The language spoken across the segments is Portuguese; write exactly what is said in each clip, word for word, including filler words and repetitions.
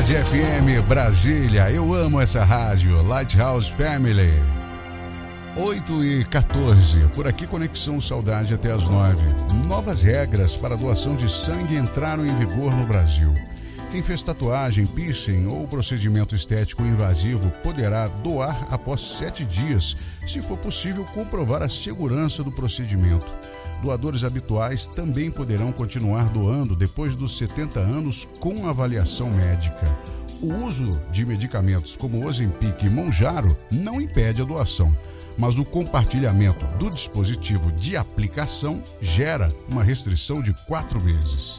Saudade F M Brasília, eu amo essa rádio, Lighthouse Family. oito e quatorze, por aqui Conexão Saudade até as nove. Novas regras para doação de sangue entraram em vigor no Brasil. Quem fez tatuagem, piercing ou procedimento estético invasivo poderá doar após sete dias, se for possível comprovar a segurança do procedimento. Doadores habituais também poderão continuar doando depois dos setenta anos com avaliação médica. O uso de medicamentos como Ozempic e Mounjaro não impede a doação, mas o compartilhamento do dispositivo de aplicação gera uma restrição de quatro meses.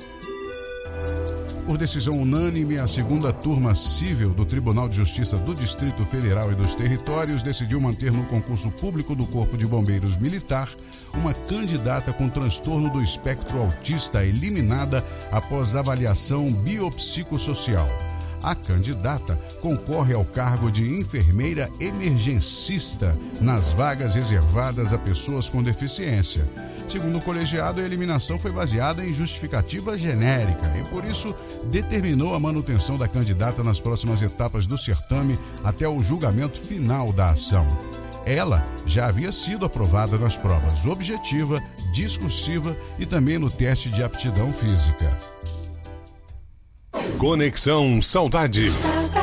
Por decisão unânime, a segunda turma civil do Tribunal de Justiça do Distrito Federal e dos Territórios decidiu manter no concurso público do Corpo de Bombeiros Militar uma candidata com transtorno do espectro autista eliminada após avaliação biopsicossocial. A candidata concorre ao cargo de enfermeira emergencista nas vagas reservadas a pessoas com deficiência. Segundo o colegiado, a eliminação foi baseada em justificativa genérica e, por isso, determinou a manutenção da candidata nas próximas etapas do certame até o julgamento final da ação. Ela já havia sido aprovada nas provas objetiva, discursiva e também no teste de aptidão física. Conexão Saudade.